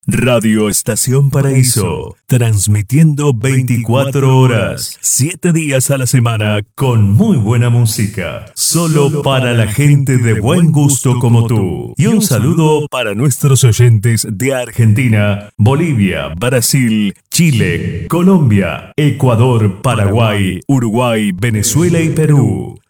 Radio Estación Paraíso, transmitiendo 24 horas, 7 días a la semana, con muy buena música, solo para la gente de buen gusto como tú. Y un saludo para nuestros oyentes de Argentina, Bolivia, Brasil, Chile, Colombia, Ecuador, Paraguay, Uruguay, Venezuela y Perú.